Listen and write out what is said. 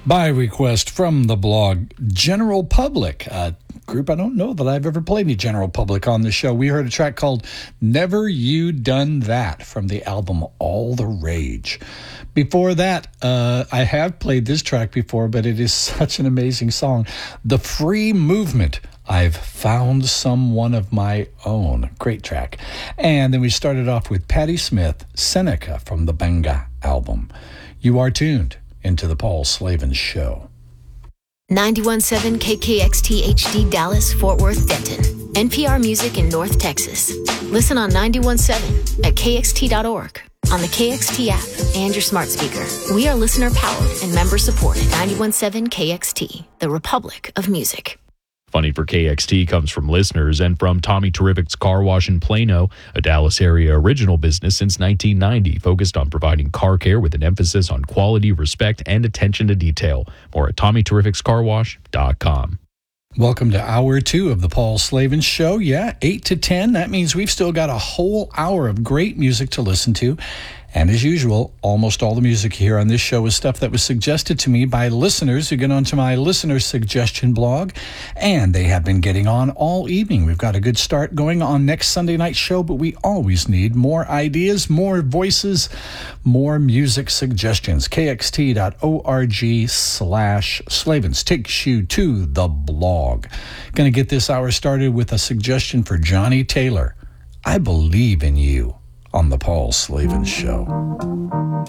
By request from the blog General Public, a group I don't know that I've ever played any General Public on the show. We heard a track called Never You Done That from the album All the Rage. Before that, I have played this track before, but it is such an amazing song. The Free Movement, I've Found Someone of My Own. Great track. And then we started off with Patti Smith, Seneca from the Benga album. You are tuned into the Paul Slavin Show. 91.7 KKXT HD Dallas, Fort Worth, Denton. NPR Music in North Texas. Listen on 91.7 at KXT.org, on the KXT app, and your smart speaker. We are listener-powered and member-supported. 91.7 KXT, the Republic of Music. Funny for KXT comes from listeners and from Tommy Terrific's Car Wash in Plano, a Dallas area original business since 1990, focused on providing car care with an emphasis on quality, respect, and attention to detail. More at TommyTerrificsCarWash.com. Welcome to Hour 2 of the Paul Slavin Show. Yeah, 8 to 10. That means we've still got a whole hour of great music to listen to. And as usual, almost all the music here on this show is stuff that was suggested to me by listeners who get onto my listener suggestion blog, and they have been getting on all evening. We've got a good start going on next Sunday night show, but we always need more ideas, more voices, more music suggestions. KXT.org/Slavins takes you to the blog. Going to get this hour started with a suggestion for Johnny Taylor. I Believe in You, on the Paul Slavin Show.